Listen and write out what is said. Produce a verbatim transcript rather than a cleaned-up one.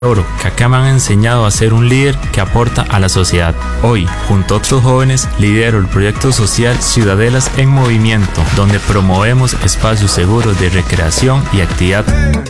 oro, que acá me han enseñado a ser un líder que aporta a la sociedad. Hoy, junto a otros jóvenes, lidero el proyecto social Ciudadelas en Movimiento, donde promovemos espacios seguros de recreación y actividad.